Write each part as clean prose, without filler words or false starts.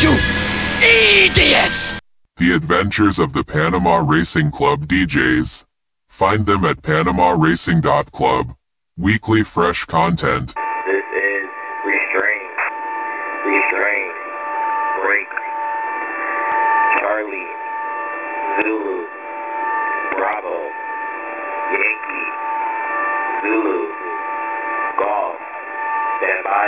You idiots! The Adventures of the Panama Racing Club DJs. Find them at PanamaRacing.club. Weekly fresh content. This is Restrained. Restrained. Break. Charlie. Zulu. Bravo. Yankee. Zulu. Golf. Stand by.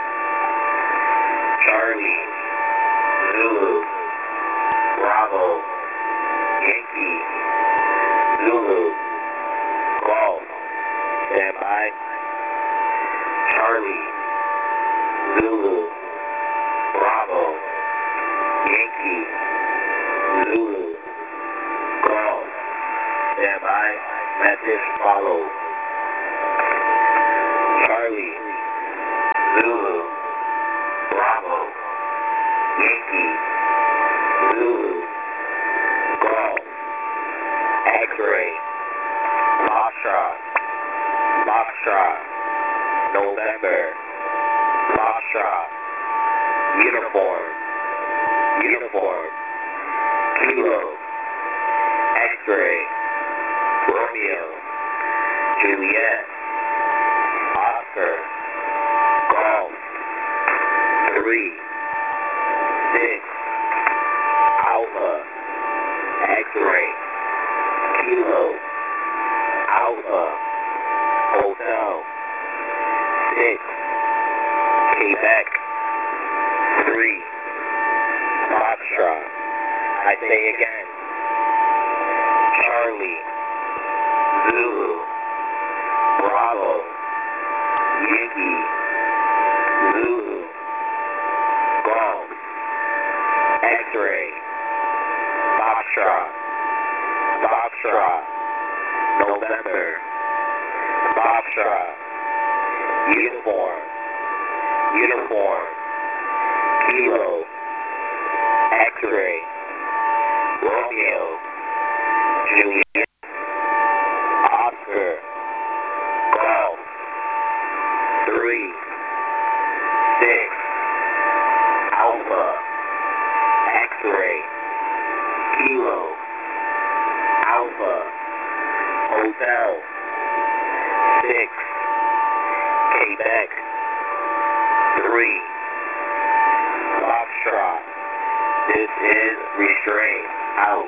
Charlie. Zulu. Bravo. Yankee. Zulu. Golf. Stand by. Charlie. Zulu. Bravo. Yankee. Zulu. Golf. Stand by. Message follow. Charlie. Zulu. Bravo. Yankee. Zulu. Golf. X-ray. Foxtrot. Foxtrot. November. Foxtrot. Uniform. Uniform. Kilo. X-ray. Romeo. Juliet. Oscar. Golf. 3. 6. Alpha. X-ray. Kilo. Alpha. Hotel. 6. Quebec. 3. Foxtrot. I say again. Charlie. Zulu. Bravo. Yankee. Zulu. Golf. X-ray. Foxtrot. Foxtrot. November. Foxtrot. Uniform. Uniform. Kilo. X-ray. Romeo. Juliet. Oscar. Golf. 3. 6. Alpha. X-ray. Kilo. Alpha. Hotel. 6. Quebec. 3. Foxtrot. This is Restrained. Out.